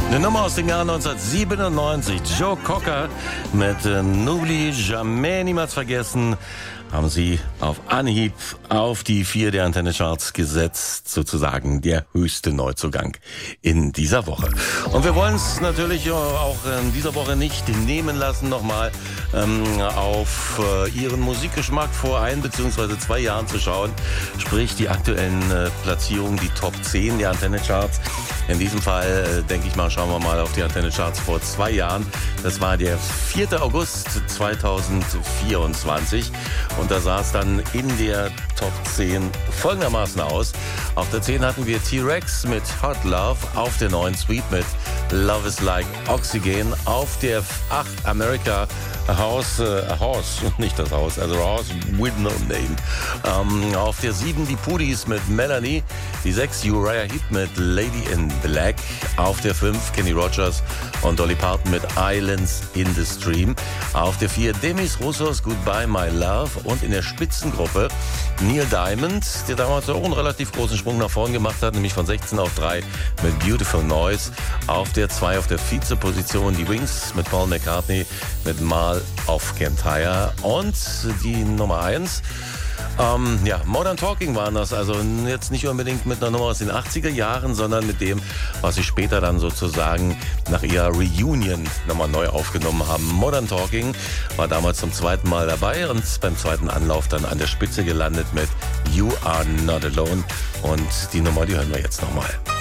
Eine Nummer aus dem Jahr 1997. Joe Cocker mit N'oublie jamais, niemals vergessen, haben sie auf Anhieb auf die 4 der Antenne Charts gesetzt, sozusagen der höchste Neuzugang in dieser Woche. Und wir wollen es natürlich auch in dieser Woche nicht nehmen lassen, nochmal auf ihren Musikgeschmack vor 1 bzw. 2 Jahren zu schauen, sprich die aktuellen Platzierungen, die Top 10 der Antenne Charts. In diesem Fall, denke ich mal, schauen wir mal auf die Antenne Charts vor 2 Jahren. Das war der 4. August 2024 und da sah es dann in der Top 10 folgendermaßen aus. Auf der 10 hatten wir T-Rex mit Hot Love, auf der 9 Sweet mit Love is Like Oxygen, auf der 8 America A Horse, nicht das Haus, also A Horse with No Name. Auf der 7 die Pudis mit Melanie, die 6 Uriah Heep mit Lady in Black, auf der 5 Kenny Rogers und Dolly Parton mit Islands in the Stream, auf der 4 Demis Roussos Goodbye My Love und in der Spitzengruppe Neil Diamond, der damals auch einen relativ großen Sprung nach vorn gemacht hat, nämlich von 16 auf 3 mit Beautiful Noise, auf der 2 auf der Vizeposition die Wings mit Paul McCartney mit Mal of Kintyre und die Nummer 1 Modern Talking waren das, also jetzt nicht unbedingt mit einer Nummer aus den 80er Jahren, sondern mit dem, was sie später dann sozusagen nach ihrer Reunion nochmal neu aufgenommen haben. Modern Talking war damals zum 2. Mal dabei und beim 2. Anlauf dann an der Spitze gelandet mit You Are Not Alone und die Nummer, die hören wir jetzt nochmal.